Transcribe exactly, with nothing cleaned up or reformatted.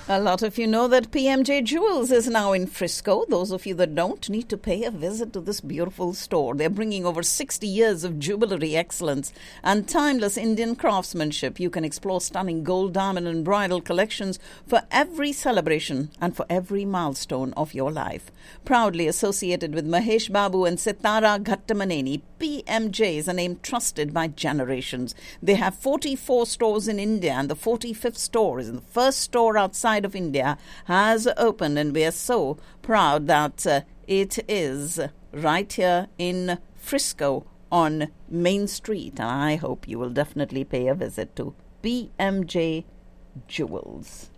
A lot of you know that P M J Jewels is now in Frisco. Those of you that don't need to pay a visit to this beautiful store. They're bringing over sixty years of jewelry excellence and timeless Indian craftsmanship. You can explore stunning gold, diamond and bridal collections for every celebration and for every milestone of your life. Proudly associated with Mahesh Babu and Sitara Ghattamaneni, P M J is a name trusted by generations. They have forty-four stores in India, and the forty-fifth store is the first store outside of India has opened, and we are so proud that uh, it is right here in Frisco on Main Street, and I hope you will definitely pay a visit to P M J Jewels.